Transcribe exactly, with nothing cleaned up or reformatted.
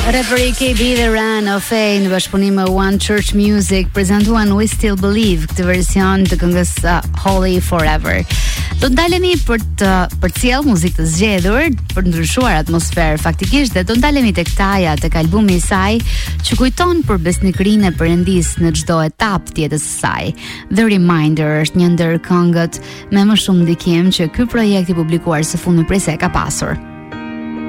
Rapper K B dhe Ran of A në bashkëpunim me One Church Music prezantuan We Still Believe, këtë version të këngës uh, Holy Forever. Do të ndalemi për të përcjell muzikë të zgjedhur, për të ndryshuar atmosferë faktikisht, dhe do të ndalemi tek Taja, tek albumi i saj, që kujton për besnikërinë e Perëndis në çdo etapë të jetës së saj. The Reminder është një ndër këngët me më shumë ndikim që ky projekt i publikuar së fundmi prej se ka pasur.